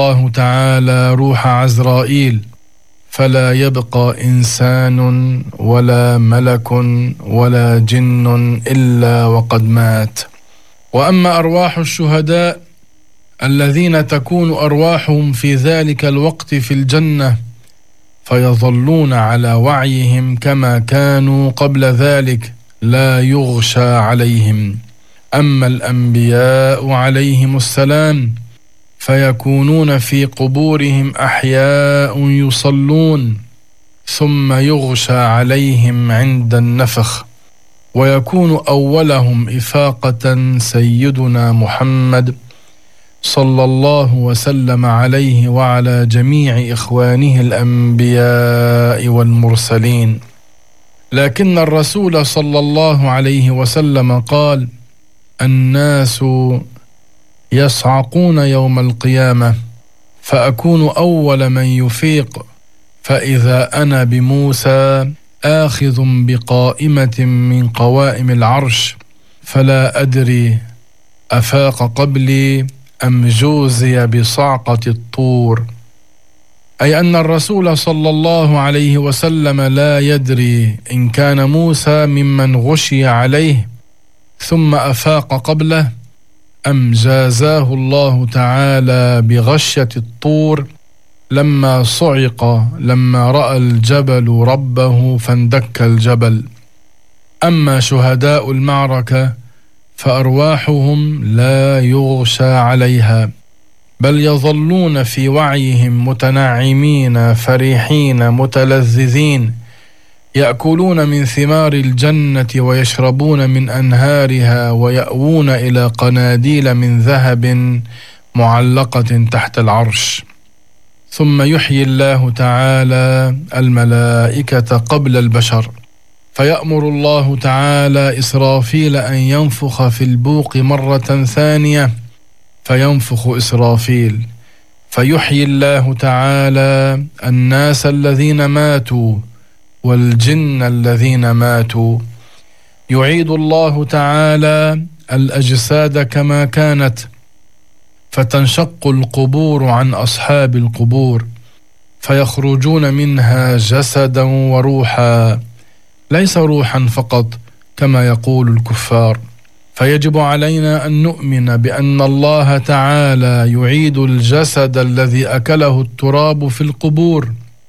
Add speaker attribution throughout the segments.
Speaker 1: الله تعالى روح عزرائيل، فلا يبقى إنسان ولا ملك ولا جن إلا وقد مات. وأما أرواح الشهداء الذين تكون أرواحهم في ذلك الوقت في الجنة فيظلون على وعيهم كما كانوا قبل ذلك، لا يغشى عليهم. أما الأنبياء عليهم السلام فيكونون في قبورهم أحياء يصلون، ثم يغشى عليهم عند النفخ، ويكون أولهم إفاقة سيدنا محمد صلى الله وسلم عليه وعلى جميع إخوانه الأنبياء والمرسلين. لكن الرسول صلى الله عليه وسلم قال: الناس يصعقون يوم القيامة فأكون أول من يفيق، فإذا أنا بموسى آخذ بقائمة من قوائم العرش، فلا أدري أفاق قبلي أم جوزي بصعقة الطور. أي أن الرسول صلى الله عليه وسلم لا يدري إن كان موسى ممن غشي عليه ثم أفاق قبله، أم جازاه الله تعالى بغشية الطور لما صعق لما رأى الجبل ربه فاندك الجبل. أما شهداء المعركة فأرواحهم لا يغشى عليها، بل يظلون في وعيهم متنعمين فرحين متلذذين، يأكلون من ثمار الجنة ويشربون من أنهارها، ويأوون إلى قناديل من ذهب معلقة تحت العرش. ثم يحيي الله تعالى الملائكة قبل البشر، فيأمر الله تعالى إسرافيل أن ينفخ في البوق مرة ثانية، فينفخ إسرافيل، فيحيي الله تعالى الناس الذين ماتوا والجن الذين ماتوا. يعيد الله تعالى الأجساد كما كانت، فتنشق القبور عن أصحاب القبور، فيخرجون منها جسدا وروحا، ليس روحا فقط كما يقول الكفار. فيجب علينا أن نؤمن بأن الله تعالى يعيد الجسد الذي أكله التراب في القبور،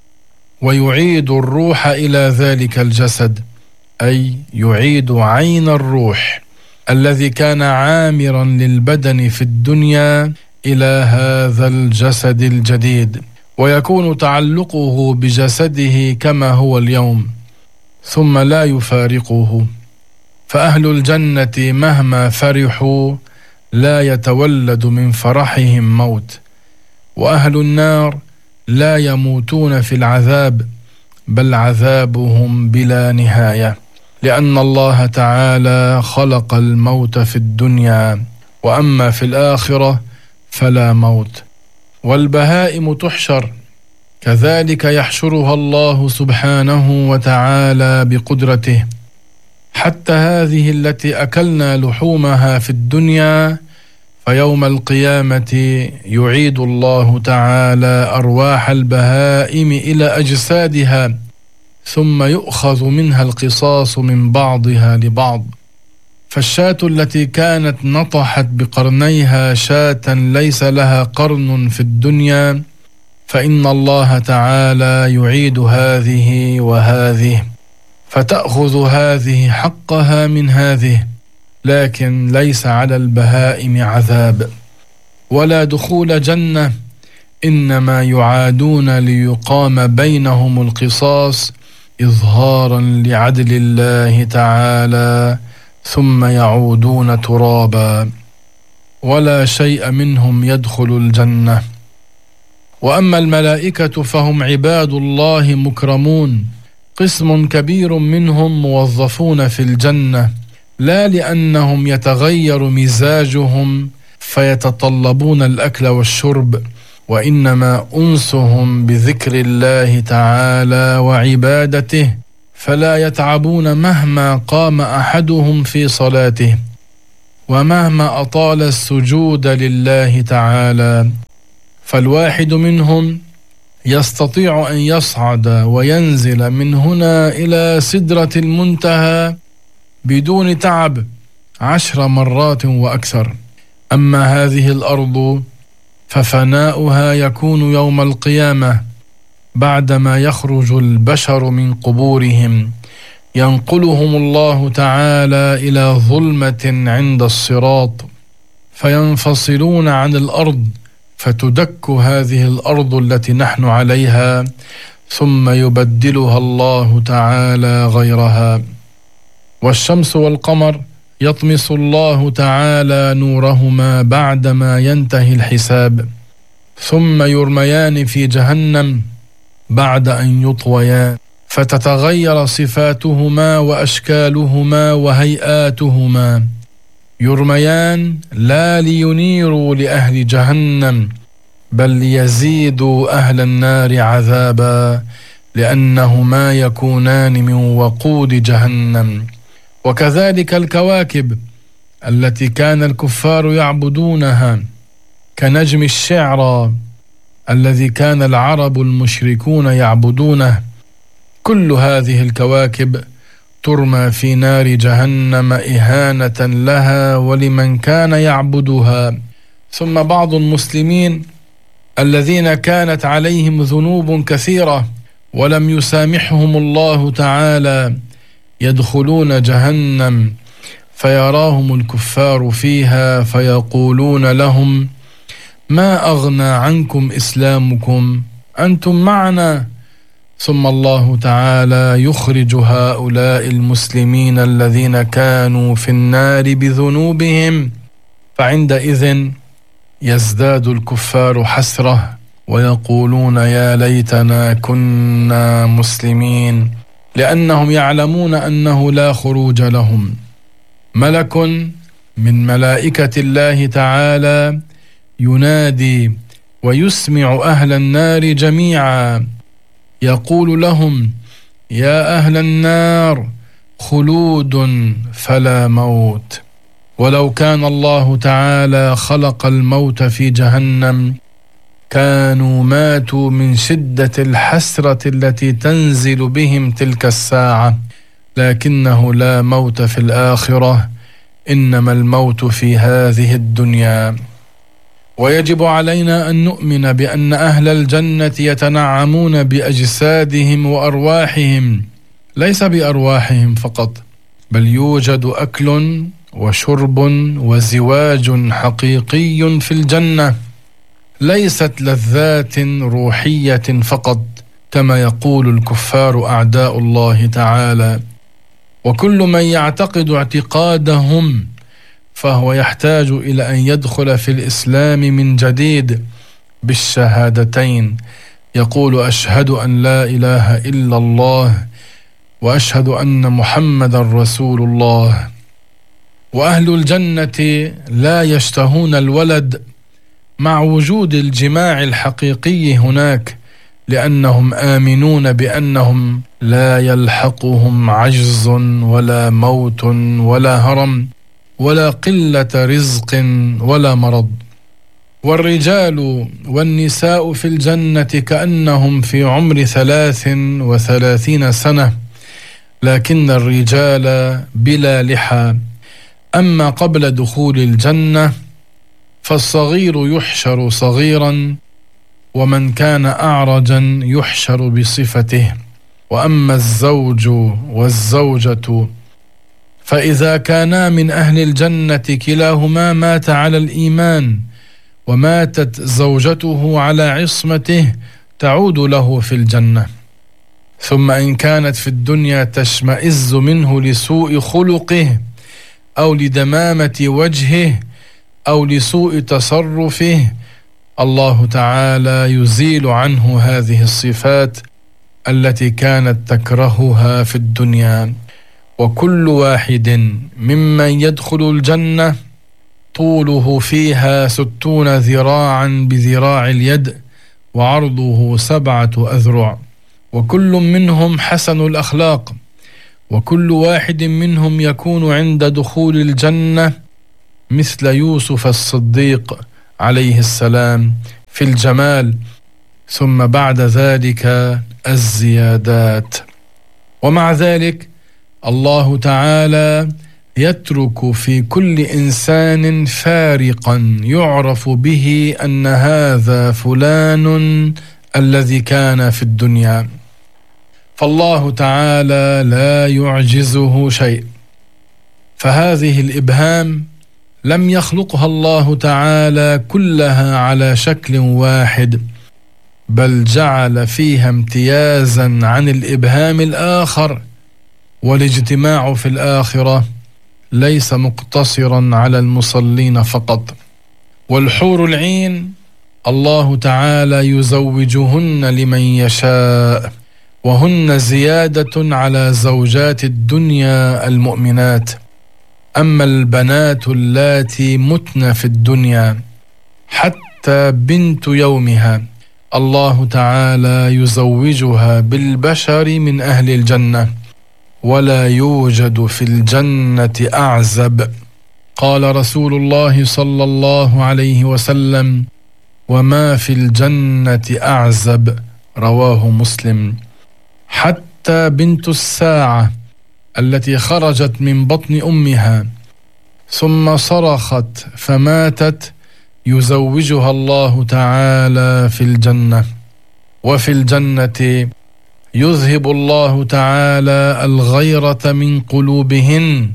Speaker 1: ويعيد الروح إلى ذلك الجسد، أي يعيد عين الروح الذي كان عامرا للبدن في الدنيا إلى هذا الجسد الجديد، ويكون تعلقه بجسده كما هو اليوم ثم لا يفارقه. فأهل الجنة مهما فرحوا لا يتولد من فرحهم موت، وأهل النار لا يموتون في العذاب، بل عذابهم بلا نهاية، لأن الله تعالى خلق الموت في الدنيا، وأما في الآخرة فلا موت. والبهائم تحشر كذلك يحشرها الله سبحانه وتعالى بقدرته، حتى هذه التي أكلنا لحومها في الدنيا، فيوم القيامة يعيد الله تعالى أرواح البهائم إلى أجسادها، ثم يؤخذ منها القصاص من بعضها لبعض. فالشاة التي كانت نطحت بقرنيها شاة ليس لها قرن في الدنيا، فإن الله تعالى يعيد هذه وهذه، فتأخذ هذه حقها من هذه، لكن ليس على البهائم عذاب ولا دخول جنة، إنما يعادون ليقام بينهم القصاص إظهارا لعدل الله تعالى، ثم يعودون ترابا، ولا شيء منهم يدخل الجنة. وأما الملائكة فهم عباد الله مكرمون، قسم كبير منهم موظفون في الجنة، لا لأنهم يتغير مزاجهم فيتطلبون الأكل والشرب، وإنما أنسهم بذكر الله تعالى وعبادته، فلا يتعبون مهما قام أحدهم في صلاته، ومهما أطال السجود لله تعالى، فالواحد منهم يستطيع أن يصعد وينزل من هنا إلى سدرة المنتهى بدون تعب 10 مرات وأكثر. أما هذه الأرض ففناؤها يكون يوم القيامة بعدما يخرج البشر من قبورهم، ينقلهم الله تعالى إلى ظلمة عند الصراط، فينفصلون عن الأرض، فتدك هذه الأرض التي نحن عليها، ثم يبدلها الله تعالى غيرها. والشمس والقمر يطمس الله تعالى نورهما بعدما ينتهي الحساب، ثم يرميان في جهنم بعد أن يطويان، فتتغير صفاتهما وأشكالهما وهيئاتهما. يرميان لا لينيروا لأهل جهنم، بل ليزيدوا أهل النار عذابا، لأنهما يكونان من وقود جهنم. وكذلك الكواكب التي كان الكفار يعبدونها، كنجم الشعرى الذي كان العرب المشركون يعبدونه، كل هذه الكواكب ترمى في نار جهنم إهانة لها ولمن كان يعبدها. ثم بعض المسلمين الذين كانت عليهم ذنوب كثيرة ولم يسامحهم الله تعالى يدخلون جهنم، فيراهم الكفار فيها فيقولون لهم: ما أغنى عنكم إسلامكم، أنتم معنا. ثم الله تعالى يخرج هؤلاء المسلمين الذين كانوا في النار بذنوبهم، فعندئذ يزداد الكفار حسرة ويقولون: يا ليتنا كنا مسلمين، لأنهم يعلمون أنه لا خروج لهم. ملك من ملائكة الله تعالى ينادي ويسمع أهل النار جميعا، يقول لهم: يا أهل النار خلود فلا موت. ولو كان الله تعالى خلق الموت في جهنم كانوا ماتوا من شدة الحسرة التي تنزل بهم تلك الساعة، لكنه لا موت في الآخرة، إنما الموت في هذه الدنيا. ويجب علينا أن نؤمن بأن أهل الجنة يتنعمون بأجسادهم وأرواحهم، ليس بأرواحهم فقط، بل يوجد أكل وشرب وزواج حقيقي في الجنة، ليست لذات روحية فقط كما يقول الكفار أعداء الله تعالى. وكل من يعتقد اعتقادهم فهو يحتاج إلى أن يدخل في الإسلام من جديد بالشهادتين، يقول: أشهد أن لا إله إلا الله وأشهد أن محمد رسول الله. وأهل الجنة لا يشتهون الولد مع وجود الجماع الحقيقي هناك، لأنهم آمنون بأنهم لا يلحقهم عجز ولا موت ولا هرم ولا قلة رزق ولا مرض. والرجال والنساء في الجنة كأنهم في عمر 33 سنة، لكن الرجال بلا لحى. أما قبل دخول الجنة فالصغير يحشر صغيرا، ومن كان أعرجا يحشر بصفته. وأما الزوج والزوجة فإذا كانا من أهل الجنة كلاهما مات على الإيمان وماتت زوجته على عصمته تعود له في الجنة. ثم إن كانت في الدنيا تشمئز منه لسوء خلقه أو لدمامة وجهه أو لسوء تصرفه، الله تعالى يزيل عنه هذه الصفات التي كانت تكرهها في الدنيا. وكل واحد ممن يدخل الجنة طوله فيها 60 ذراعا بذراع اليد، وعرضه 7 أذرع، وكل منهم حسن الأخلاق، وكل واحد منهم يكون عند دخول الجنة مثل يوسف الصديق عليه السلام، في الجمال، ثم بعد ذلك الزيادات. ومع ذلك الله تعالى يترك في كل إنسان فارقا يعرف به أن هذا فلان الذي كان في الدنيا. فالله تعالى لا يعجزه شيء، فهذه الإبهام لم يخلقها الله تعالى كلها على شكل واحد، بل جعل فيها امتيازا عن الإبهام الآخر. والاجتماع في الآخرة ليس مقتصرا على المصلين فقط. والحور العين الله تعالى يزوجهن لمن يشاء، وهن زيادة على زوجات الدنيا المؤمنات. أما البنات اللاتي متن في الدنيا حتى بنت يومها الله تعالى يزوجها بالبشر من أهل الجنة، ولا يوجد في الجنة أعزب. قال رسول الله صلى الله عليه وسلم: وما في الجنة أعزب، رواه مسلم. حتى بنت الساعة التي خرجت من بطن أمها ثم صرخت فماتت يزوجها الله تعالى في الجنة. وفي الجنة يذهب الله تعالى الغيرة من قلوبهن،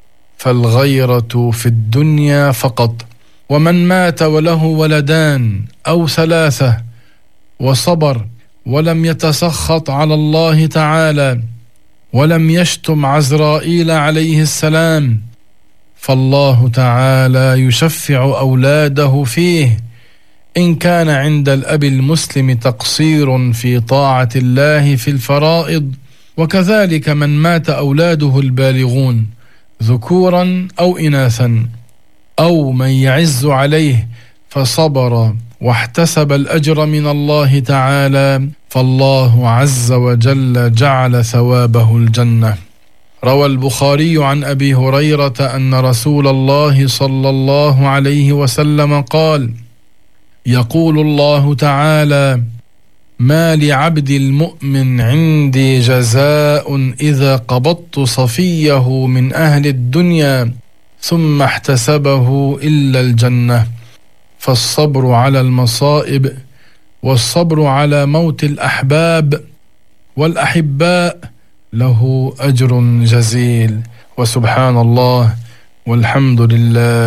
Speaker 1: فالغيرة في الدنيا فقط. ومن مات وله ولدان أو ثلاثة وصبر ولم يتسخط على الله تعالى ولم يشتم عزرائيل عليه السلام، فالله تعالى يشفع أولاده فيه إن كان عند الأب المسلم تقصير في طاعة الله في الفرائض. وكذلك من مات أولاده البالغون ذكورا أو إناثا، أو من يعز عليه فصبر واحتسب الأجر من الله تعالى، فالله عز وجل جعل ثوابه الجنة. روى البخاري عن أبي هريرة أن رسول الله صلى الله عليه وسلم قال: يقول الله تعالى: ما لعبد المؤمن عندي جزاء إذا قبضت صفيه من أهل الدنيا ثم احتسبه إلا الجنة. فالصبر على المصائب والصبر على موت الأحباب والأحباء له أجر جزيل. وسبحان الله والحمد لله.